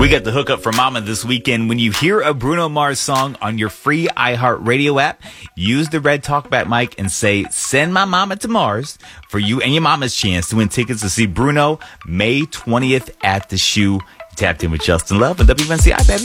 We got the hookup for Mama this weekend. When you hear a Bruno Mars song on your free iHeartRadio app, use the red talkback mic and say, "Send my mama to Mars," for you and your mama's chance to win tickets to see Bruno May 20th at the Shoe. Tapped in with Justin Love and WNCI, baby.